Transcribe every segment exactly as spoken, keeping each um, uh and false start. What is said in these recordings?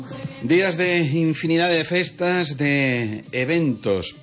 Días de infinidad de festas, de eventos.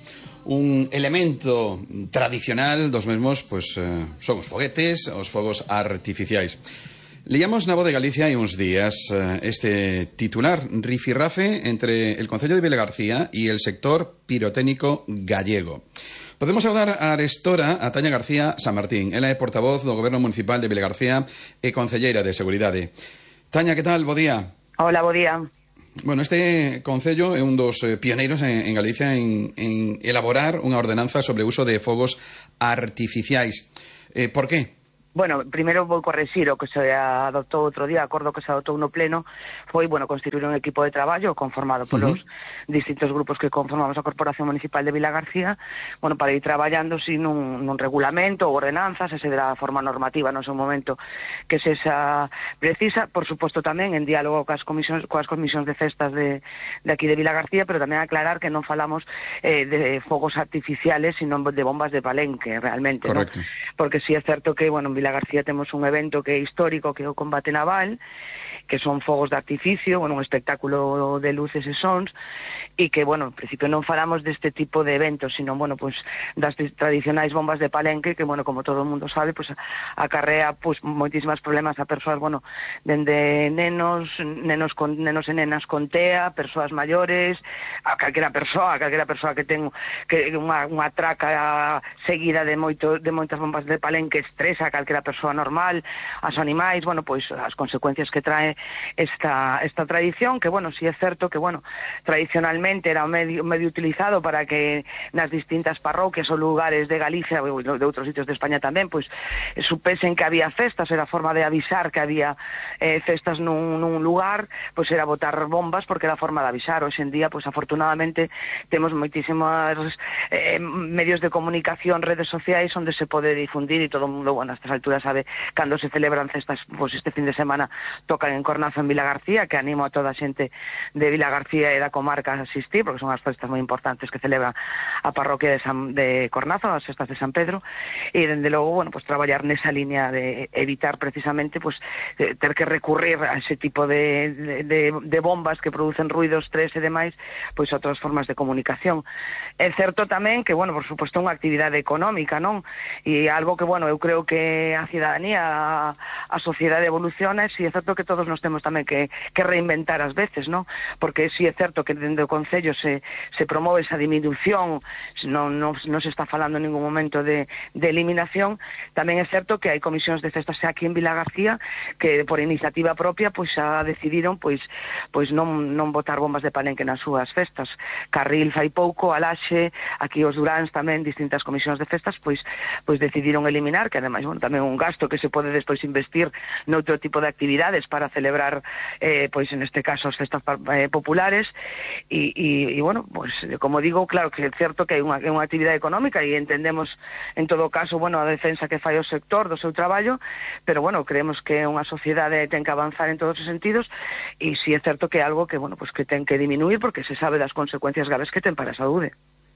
Un elemento tradicional dos mesmos, pois, eh, son os foguetes, os fogos artificiais. Leíamos na Voz de Galicia hai uns días eh, este titular, rifirrafe entre el Concello de Vilagarcía e el sector pirotécnico gallego. Podemos saudar a arestora a Tania García San Martín. Ela é portavoz do Goberno Municipal de Vilagarcía e concelleira de Seguridade. Tania, que tal? Bo día. Hola, bo día. Bueno, este concello é un dos eh, pioneiros en, en Galicia en, en elaborar unha ordenanza sobre o uso de fogos artificiais. Eh, por qué? Bueno, primeiro vou correxir o que se adoptou outro día, acordo que se adoptou no pleno, foi, bueno, constituir un equipo de traballo conformado polos uh-huh. distintos grupos que conformamos a Corporación Municipal de Vilagarcía, bueno, para ir traballando sin un, nun regulamento ou ordenanzas, ese da forma normativa no seu momento que se esa precisa, por suposto tamén en diálogo coas comisións, coas comisións de festas de, de aquí de Vilagarcía, pero tamén aclarar que non falamos eh, de fogos artificiales, sino de bombas de palenque, realmente, ¿no? Porque si sí é certo que, bueno, en Vilagarcía temos un evento que é histórico, que é o combate naval, que son fogos de artificio, bueno, un espectáculo de luces e sons, e que, bueno, en principio non falamos deste tipo de eventos, sino, bueno, pues, das tradicionais bombas de palenque, que, bueno, como todo o mundo sabe, pues, acarrea, pues, moitísimas problemas a persoas, bueno, dende nenos, nenos con, nenos e nenas con TEA, persoas maiores, a calquera persoa, a calquera persoa que ten que unha, unha traca seguida de moito, de moitas bombas de palenque estresa a calquera persoa normal, aos animais, bueno, pois, as consecuencias que trae esta esta tradición, que, bueno, si é certo que, bueno, tradicionalmente era un medio, medio utilizado para que nas distintas parroquias ou lugares de Galicia ou de outros sitios de España tamén, pois, supesen que había festas, era a forma de avisar que había eh, festas nun, nun lugar, pois era botar bombas porque era a forma de avisar. Hoxe en día, pois, afortunadamente, temos moitísimos eh, medios de comunicación, redes sociais, onde se pode difundir, e todo o mundo, bueno, a estas alturas sabe cando se celebran festas, pois este fin de semana tocan en Cornazo, en Vilagarcía, que animo a toda a xente de Vilagarcía e da comarca a asistir, porque son as festas moi importantes que celebra a parroquia de, San, de Cornazo, as festas de San Pedro, e dende logo, bueno, pues traballar nesa línea de evitar precisamente, pues, ter que recurrir a ese tipo de, de, de, de bombas que producen ruido, estrés e demais, pois outras formas de comunicación. É certo tamén que, bueno, por suposto, unha actividade económica, non? E algo que, bueno, eu creo que a cidadanía, a, a sociedade evoluciona, e si é certo que todos nos temos tamén que, que reinventar ás veces, non? Porque si é certo que dentro do Concello se, se promove esa diminución, non, non, non se está falando en ningún momento de, de eliminación. Tamén é certo que hai comisións de festas aquí en Vilagarcía que por iniciativa propia pois xa decidiron pois pois non non botar bombas de palenque nas súas festas. Carril fai pouco, Alaxe, aquí os Duráns tamén, distintas comisións de festas pois pois decidiron eliminar, que ademais, bueno, tamén un gasto que se pode despois investir noutro tipo de actividades para celebrar, eh, pois en este caso, as festas eh, populares, e, e, e bueno, pois como digo, claro que é certo que hai unha, unha actividade económica e entendemos en todo caso, bueno, a defensa que fai o sector do seu traballo, pero bueno, creemos que unha sociedade ten que avanzar en todos os sentidos, e si é certo que é algo que, bueno, pues que ten que diminuir porque se sabe das consecuencias graves que ten para a saúde.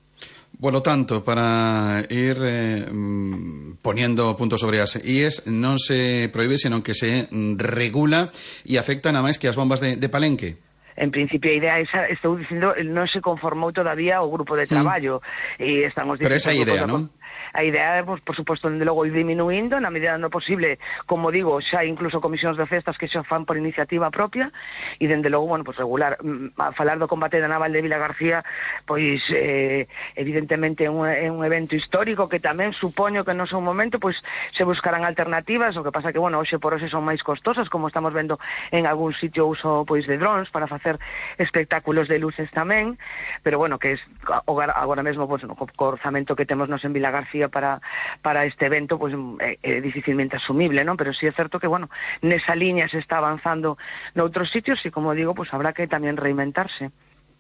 Polo tanto, para ir eh, poniendo puntos sobre as íes, non se proíbe, senón que se regula e afecta nada máis que as bombas de, de palenque. En principio a idea esa, estou dicindo, non se conformou todavía o grupo de traballo, mm. e estamos dicindo... Pero esa idea, non? A idea é, pues, por suposto, de logo ir diminuindo na medida do posible, como digo, xa incluso comisións de festas que xa fan por iniciativa propia, e dende logo, bueno, pues regular. A falar do combate da naval de Vilagarcía, pois eh, evidentemente é un, é un evento histórico que tamén supoño que no seu momento pois se buscarán alternativas, o que pasa que, bueno, hoxe por hoxe son máis costosas, como estamos vendo en algún sitio uso pois de drones para facer espectáculos de luces tamén, pero bueno, que es agora mesmo pois no orzamento que temos nos en Vilagarcía para para este evento, pois é, é dificilmente asumible, non? Pero si sí é certo que, bueno, nesa liña se está avanzando noutros sitios e, como digo, pois habrá que tamén reinventarse.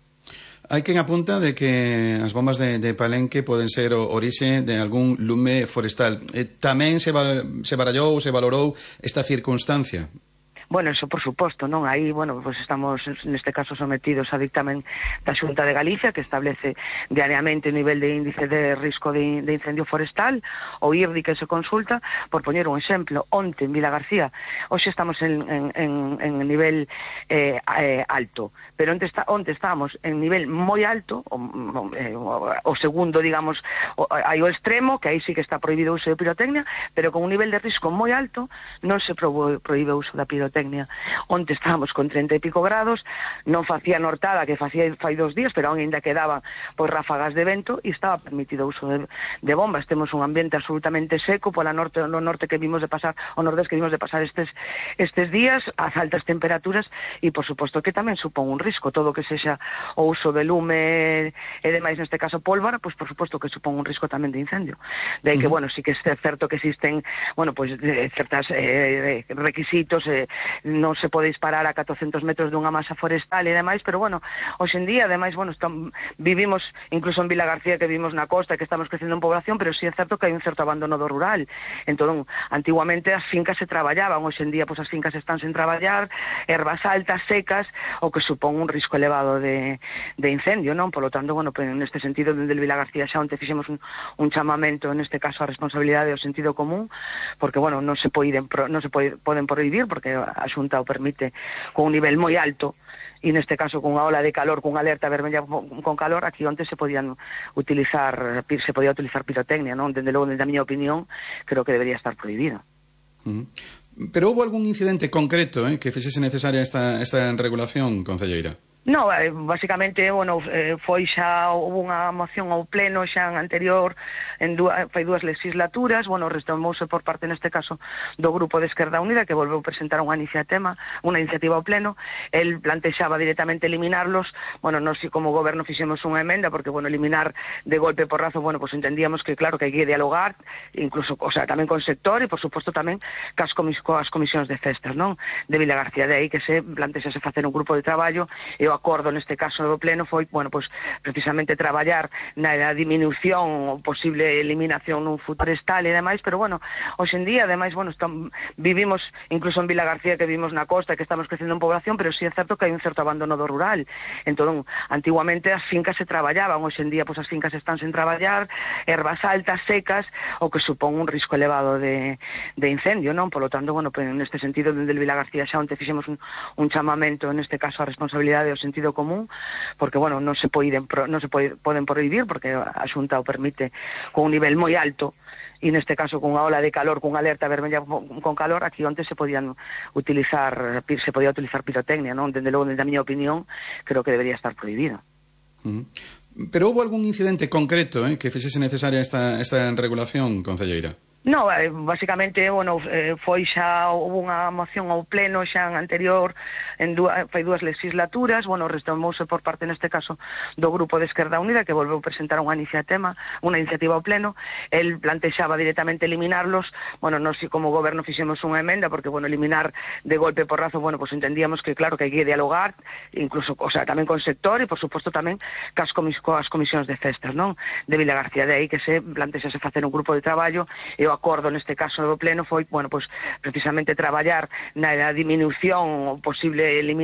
Hai quen apunta de que as bombas de, de palenque poden ser o orixe de algún lume forestal. Eh, tamén se, se barallou, se valorou esta circunstancia? Bueno, eso por suposto, non? Aí, bueno, pues estamos neste caso sometidos a dictamen da Xunta de Galicia que establece diariamente o nivel de índice de risco de, de incendio forestal, o I R D I que se consulta, por poñer un exemplo, onte en Vilagarcía, hoxe estamos en, en, en, en nivel eh, eh, alto, pero onte, está, onte estábamos en nivel moi alto, o, eh, o, o segundo, digamos, o, hai o extremo, que aí sí que está prohibido o uso de pirotecnia, pero con un nivel de risco moi alto non se probo, proíbe o uso da pirotecnia. Onte estábamos con treinta e pico grados, non facía nortada que facía fai dos días, pero aínda quedaban pois ráfagas de vento e estaba permitido o uso de, de bombas. Temos un ambiente absolutamente seco pola norte, no norte que vimos de pasar, o nordés que vimos de pasar estes estes días, as altas temperaturas, e por suposto que tamén supón un risco, todo que sexa o uso de lume e demais, neste caso pólvora, pois por suposto que supón un risco tamén de incendio. De aí que, uh -huh. bueno, sí que é certo que existen, bueno, pois certas eh, requisitos, eh, non se pode disparar a catrocentos metros dunha masa forestal e demais, pero bueno, hoxe en día, ademais, bueno, estamos, vivimos, incluso en Vilagarcía, que vivimos na costa, que estamos crecendo en población, pero sí é certo que hai un certo abandono do rural. Entón, antiguamente as fincas se traballaban, hoxe en día, pois as fincas están sen traballar, ervas altas, secas, o que supón un risco elevado de, de incendio, non? Por lo tanto, bueno, pues, neste sentido, dende Vilagarcía xa onte fixemos un, un chamamento, neste caso, a responsabilidade e o sentido común, porque, bueno, non se poden, non se poden prohibir, porque a Xunta o permite con un nivel moi alto, e neste caso con unha ola de calor, con unha alerta vermella con calor, aquí onte se podían utilizar, se podía utilizar pirotecnia, non? Dende logo, dende a miña opinión, creo que debería estar prohibido. Uh -huh. Pero houve algún incidente concreto eh, que fixese necesaria esta, esta regulación, concelleira? No, eh, basicamente, bueno, eh, foi xa unha moción ao pleno xa en anterior, en dúas, fai dúas legislaturas, bueno, retomouse por parte neste caso do Grupo de Esquerda Unida, que volveu presentar unha iniciativa, unha iniciativa ao pleno. El plantexaba directamente eliminarlos, bueno, nós como goberno fixemos unha emenda, porque, bueno, eliminar de golpe porrazo, bueno, pues entendíamos que, claro, que hai que dialogar, incluso, o sea, tamén con sector, e, por suposto, tamén cas comis, coas comisións de festas, non? De Vilagarcía, de aí que se plantexase facer un grupo de traballo, e o acordo neste caso do pleno foi, bueno, pues precisamente traballar na, na diminución ou posible eliminación nun futuro forestal e demais, pero bueno, hoxe en día, ademais, bueno, estamos, vivimos, incluso en Vilagarcía, que vivimos na costa, que estamos crecendo en población, pero sí é certo que hai un certo abandono do rural. Entón, antiguamente as fincas se traballaban, hoxe en día, pues as fincas están sen traballar, ervas altas, secas, o que supón un risco elevado de, de incendio, non? Por lo tanto, bueno, pues, neste sentido, dende Vilagarcía xa onte fixemos un, un chamamento, neste caso, a responsabilidade e o sentido común, porque, bueno, non se poden, non se poden prohibir, porque a Xunta o permite con un nivel moi alto, e neste caso con unha ola de calor, con unha alerta vermella con calor, aquí onte se podían utilizar, se podía utilizar pirotecnia, non? Dende logo, dende a miña opinión, creo que debería estar prohibido. Uh -huh. Pero houve algún incidente concreto eh, que fixese necesaria esta, esta regulación, concelleira? No, eh, basicamente, bueno, eh, foi xa unha moción ao pleno xa en anterior, en dúas, fai dúas legislaturas, bueno, retomouse por parte neste caso do Grupo de Esquerda Unida, que volveu presentar unha iniciativa, unha iniciativa ao pleno. El plantexaba directamente eliminarlos, bueno, nós como goberno fixemos unha emenda, porque, bueno, eliminar de golpe porrazo, bueno, pues entendíamos que, claro, que hai que dialogar, incluso, o sea, tamén con sector, e, por suposto, tamén cas comis, coas comisións de festas, non? De Vilagarcía, de aí que se plantexase facer un grupo de traballo, e o acordo neste caso do pleno foi, bueno, pues precisamente traballar na, na diminución ou posible eliminación